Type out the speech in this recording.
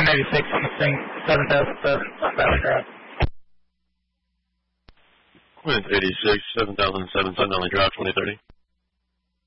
186, Houston, 7007, Valley. Quint 86, 7007, Sun Valley Drive, 2030.